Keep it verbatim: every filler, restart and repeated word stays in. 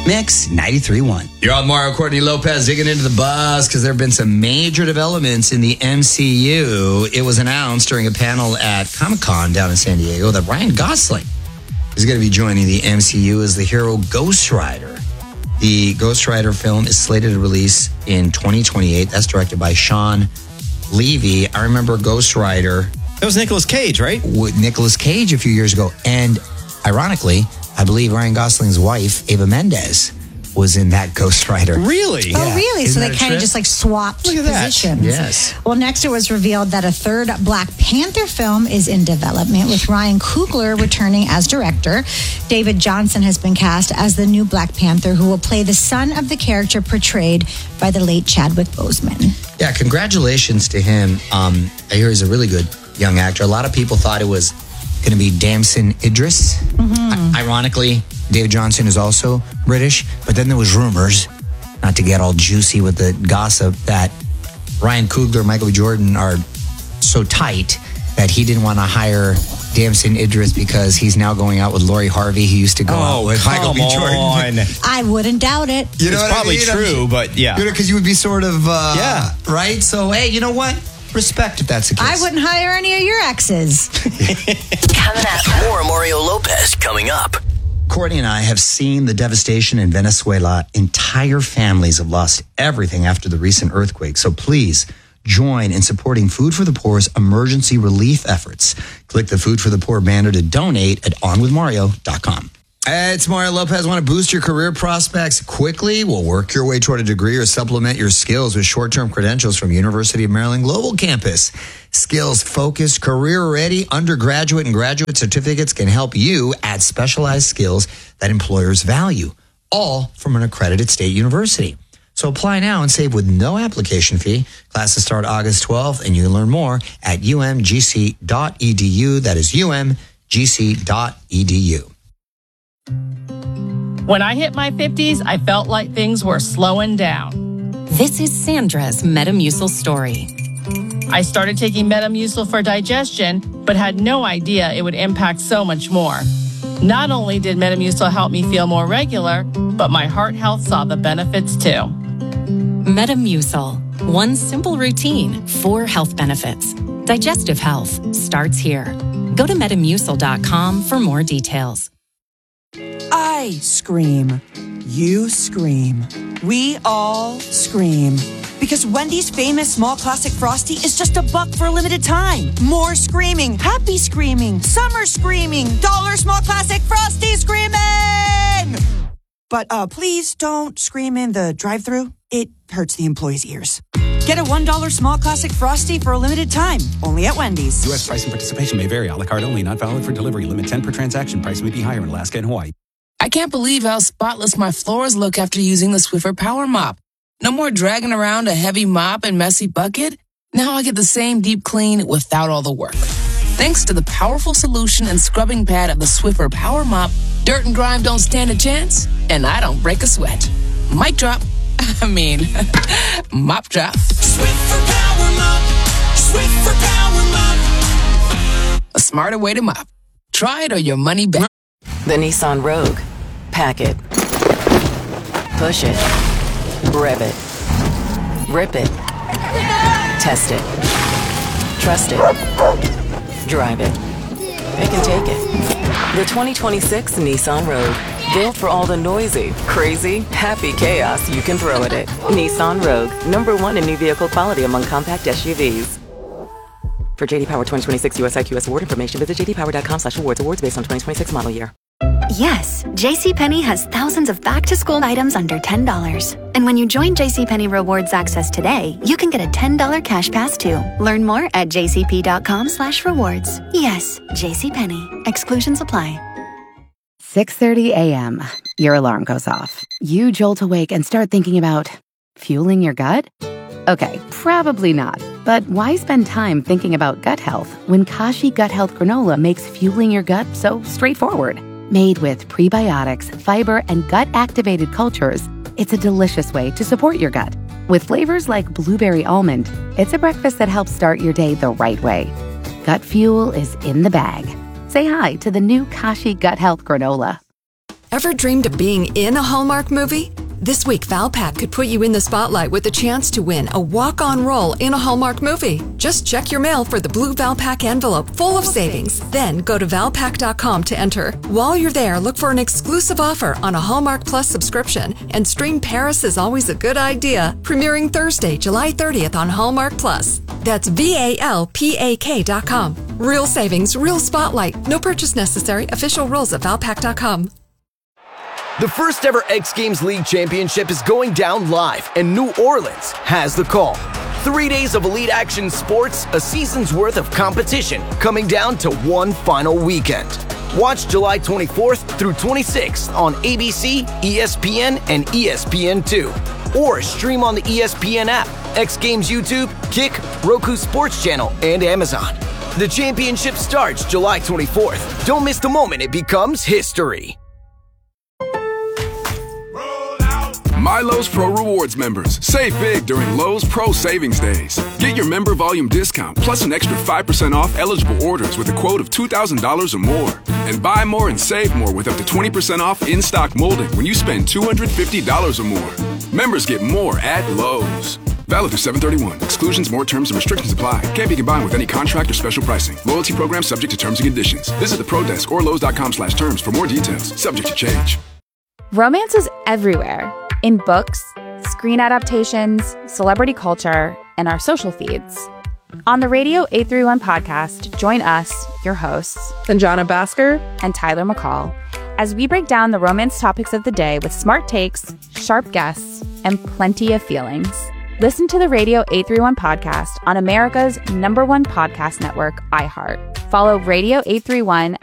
Mix ninety-three point one. You're on Mario Courtney Lopez digging into the buzz because there have been some major developments in the M C U. It was announced during a panel at Comic-Con down in San Diego that Ryan Gosling is going to be joining the M C U as the hero Ghost Rider. The Ghost Rider film is slated to release in twenty twenty-eight. That's directed by Sean Levy. I remember Ghost Rider. That was Nicolas Cage, right? With Nicolas Cage a few years ago. And ironically, I believe Ryan Gosling's wife, Ava Mendes, was in that Ghost Rider. Really? Oh, Yeah. really? Isn't So that they a kind of trip? just like swapped Look at that. positions. Yes. Well, next it was revealed that a third Black Panther film is in development with Ryan Coogler returning as director. David Johnson has been cast as the new Black Panther who will play the son of the character portrayed by the late Chadwick Boseman. Yeah, congratulations to him. Um, I hear he's a really good young actor. A lot of people thought it was going to be Damson Idris. Mm-hmm. I- ironically, David Johnson is also British, but then there was rumors, not to get all juicy with the gossip, that Ryan Coogler and Michael B. Jordan are so tight that he didn't want to hire Damson Idris because he's now going out with Lori Harvey. He used to go out with Michael B. Jordan. On. I wouldn't doubt it. You know It's what I probably mean? true, but yeah. Because you would be sort of, uh, Yeah. right? So, hey, you know what? Respect if that's the case. I wouldn't hire any of your exes. Coming up. More Mario Lopez coming up. Courtney and I have seen the devastation in Venezuela. Entire families have lost everything after the recent earthquake. So please join in supporting Food for the Poor's emergency relief efforts. Click the Food for the Poor banner to donate at on with mario dot com. Hey, it's Mario Lopez. Want to boost your career prospects quickly? Well, work your way toward a degree or supplement your skills with short-term credentials from University of Maryland Global Campus. Skills-focused, career-ready undergraduate and graduate certificates can help you add specialized skills that employers value, all from an accredited state university. So apply now and save with no application fee. Classes start August twelfth, and you can learn more at u m g c dot e d u. That is u m g c dot e d u. When I hit my fifties, I felt like things were slowing down. This is Sandra's Metamucil story. I started taking Metamucil for digestion, but had no idea it would impact so much more. Not only did Metamucil help me feel more regular, but my heart health saw the benefits too. Metamucil. One simple routine, four health benefits. Digestive health starts here. Go to metamucil dot com for more details. I scream. You scream. We all scream. Because Wendy's famous small classic Frosty is just a buck for a limited time. More screaming, happy screaming, summer screaming, dollar small classic Frosty screaming! But uh, please don't scream in the drive-thru. It hurts the employees' ears. Get a one dollar small classic Frosty for a limited time, only at Wendy's. U S price and participation may vary. A la carte only. Not valid for delivery. Limit ten per transaction. Price may be higher in Alaska and Hawaii. I can't believe how spotless my floors look after using the Swiffer Power Mop. No more dragging around a heavy mop and messy bucket. Now I get the same deep clean without all the work. Thanks to the powerful solution and scrubbing pad of the Swiffer Power Mop, dirt and grime don't stand a chance, and I don't break a sweat. Mic drop. I mean, mop drop. Swiffer Power Mop. Swiffer Power Mop. A smarter way to mop. Try it or your money back. The Nissan Rogue. Pack it. Push it. Rev it. Rip it. Test it. Trust it. Drive it. It can take it. The twenty twenty-six Nissan Rogue. Built for all the noisy, crazy, happy chaos you can throw at it. Nissan Rogue. Number one in new vehicle quality among compact S U Vs. For J D Power twenty twenty-six U S I Q S award information, visit j d power dot com slash awards. Awards based on twenty twenty-six model year. Yes, JCPenney has thousands of back-to-school items under ten dollars. And when you join JCPenney Rewards Access today, you can get a ten dollars cash pass too. Learn more at j c p dot com slash rewards. Yes, JCPenney. Exclusions apply. six thirty a.m. Your alarm goes off. You jolt awake and start thinking about fueling your gut? Okay, probably not. But why spend time thinking about gut health when Kashi Gut Health Granola makes fueling your gut so straightforward? Made with prebiotics, fiber, and gut-activated cultures, it's a delicious way to support your gut. With flavors like blueberry almond, it's a breakfast that helps start your day the right way. Gut fuel is in the bag. Say hi to the new Kashi Gut Health Granola. Ever dreamed of being in a Hallmark movie? This week, Valpak could put you in the spotlight with a chance to win a walk-on role in a Hallmark movie. Just check your mail for the blue Valpak envelope full of savings. Then go to valpak dot com to enter. While you're there, look for an exclusive offer on a Hallmark Plus subscription and stream Paris is Always a Good Idea, premiering Thursday, July thirtieth on Hallmark Plus. That's V A L P A K dot com. Real savings, real spotlight. No purchase necessary. Official rules at valpak dot com. The first ever X Games League Championship is going down live, and New Orleans has the call. Three days of elite action sports, a season's worth of competition, coming down to one final weekend. Watch July twenty-fourth through twenty-sixth on A B C, E S P N, and E S P N two. Or stream on the E S P N app, X Games YouTube, Kick, Roku Sports Channel, and Amazon. The championship starts July twenty-fourth. Don't miss the moment it becomes history. My Lowe's Pro Rewards members, save big during Lowe's Pro Savings Days. Get your member volume discount plus an extra five percent off eligible orders with a quote of two thousand dollars or more. And buy more and save more with up to twenty percent off in-stock molding when you spend two hundred fifty dollars or more. Members get more at Lowe's. Valid through seven thirty-one. Exclusions, more terms, and restrictions apply. Can't be combined with any contract or special pricing. Loyalty program subject to terms and conditions. Visit the Pro Desk or Lowe's dot com slash terms for more details. Subject to change. Romance is everywhere. In books, screen adaptations, celebrity culture, and our social feeds. On the Radio eight thirty-one podcast, join us, your hosts, Sanjana Bhaskar and Tyler McCall, as we break down the romance topics of the day with smart takes, sharp guests, and plenty of feelings. Listen to the Radio eight thirty-one podcast on America's number one podcast network, iHeart. Follow Radio eight thirty-one